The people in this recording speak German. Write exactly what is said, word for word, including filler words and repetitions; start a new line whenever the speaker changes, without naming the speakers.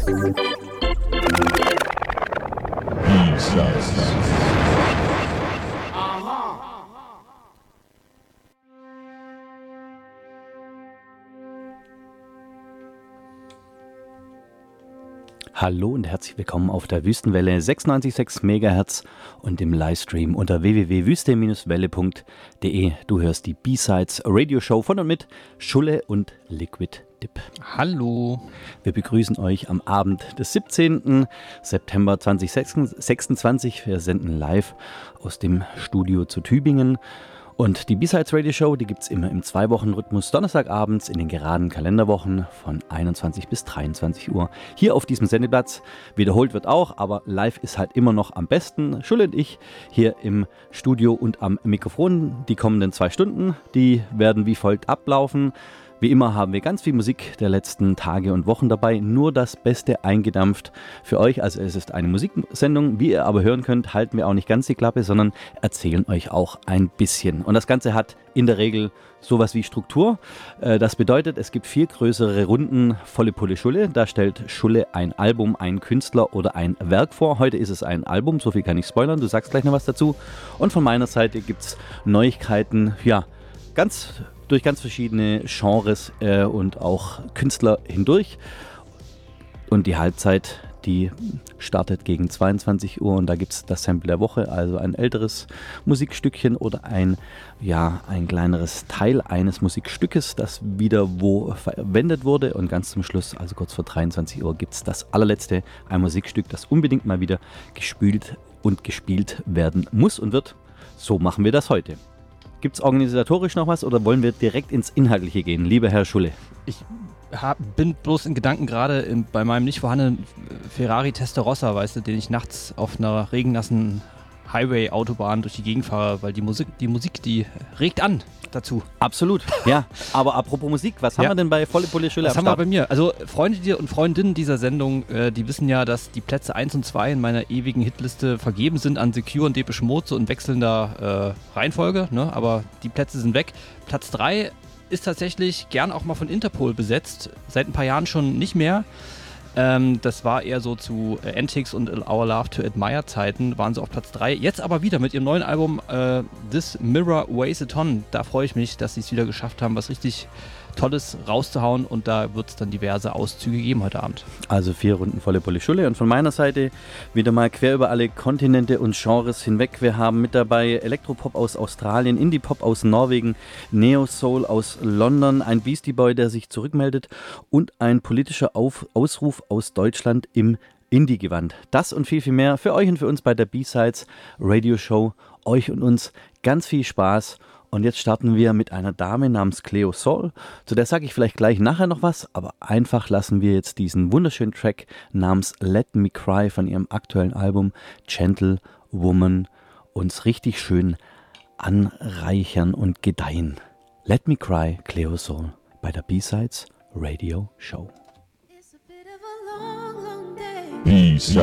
Hallo und herzlich willkommen auf der Wüstenwelle sechsundneunzig Komma sechs Megahertz und im Livestream unter w w w punkt wüste welle punkt de. Du hörst die B-Sides Radio Show von und mit Schulle und Liquid Dip.
Hallo.
Wir begrüßen euch am Abend des siebzehnten September zweitausendsechsundzwanzig. Wir senden live aus dem Studio zu Tübingen. Und die B-Sides Radio Show, die gibt es immer im Zwei-Wochen-Rhythmus, Donnerstagabends in den geraden Kalenderwochen von einundzwanzig bis dreiundzwanzig Uhr. Hier auf diesem Sendeplatz. Wiederholt wird auch, aber live ist halt immer noch am besten. Schulle und ich hier im Studio und am Mikrofon. Die kommenden zwei Stunden, die werden wie folgt ablaufen. Wie immer haben wir ganz viel Musik der letzten Tage und Wochen dabei, nur das Beste eingedampft für euch. Also es ist eine Musiksendung, wie ihr aber hören könnt, halten wir auch nicht ganz die Klappe, sondern erzählen euch auch ein bisschen. Und das Ganze hat in der Regel sowas wie Struktur. Das bedeutet, es gibt vier größere Runden volle Pulle Schulle. Da stellt Schulle ein Album, einen Künstler oder ein Werk vor. Heute ist es ein Album, so viel kann ich spoilern, du sagst gleich noch was dazu. Und von meiner Seite gibt es Neuigkeiten, ja, ganz durch ganz verschiedene Genres äh, und auch Künstler hindurch. Und die Halbzeit, die startet gegen zweiundzwanzig Uhr und da gibt es das Sample der Woche, also ein älteres Musikstückchen oder ein, ja, ein kleineres Teil eines Musikstückes, das wieder wo verwendet wurde. Und ganz zum Schluss, also kurz vor dreiundzwanzig Uhr, gibt es das allerletzte, ein Musikstück, das unbedingt mal wieder gespült und gespielt werden muss und wird. So machen wir das heute. Gibt es organisatorisch noch was oder wollen wir direkt ins Inhaltliche gehen, lieber Herr Schulle?
Ich hab, bin bloß in Gedanken gerade in, bei meinem nicht vorhandenen Ferrari Testarossa, weißt du, den ich nachts auf einer regennassen Highway-Autobahn durch die Gegend fahre, weil die Musik, die Musik, die regt an dazu.
Absolut, ja. Aber apropos Musik, was haben ja. wir denn bei Volle Pulle Schulle
am Start? Was haben wir bei mir? Also Freunde und Freundinnen dieser Sendung, äh, die wissen ja, dass die Plätze eins und zwei in meiner ewigen Hitliste vergeben sind an Secure und Depeche Mode, so in wechselnder äh, Reihenfolge, ne? Aber die Plätze sind weg. Platz drei ist tatsächlich gern auch mal von Interpol besetzt, seit ein paar Jahren schon nicht mehr. Ähm, das war eher so zu äh, Antics und Our Love to Admire Zeiten, waren sie auf Platz drei. Jetzt aber wieder mit ihrem neuen Album äh, This Mirror Weighs a Ton. Da freue ich mich, dass sie es wieder geschafft haben, was richtig Tolles rauszuhauen, und da wird es dann diverse Auszüge geben heute Abend.
Also vier Runden volle Pulle Schulle und von meiner Seite wieder mal quer über alle Kontinente und Genres hinweg. Wir haben mit dabei Elektropop aus Australien, Indie-Pop aus Norwegen, Neo-Soul aus London, ein Beastie Boy, der sich zurückmeldet und ein politischer Auf- Ausruf aus Deutschland im Indie-Gewand. Das und viel, viel mehr für euch und für uns bei der B-Sides Radio Show. Euch und uns ganz viel Spaß. Und jetzt starten wir mit einer Dame namens Cleo Sol. Zu der sage ich vielleicht gleich nachher noch was, aber einfach lassen wir jetzt diesen wunderschönen Track namens Let Me Cry von ihrem aktuellen Album Gentle Woman uns richtig schön anreichern und gedeihen. Let Me Cry, Cleo Sol bei der B-Sides Radio Show.
B-Sides.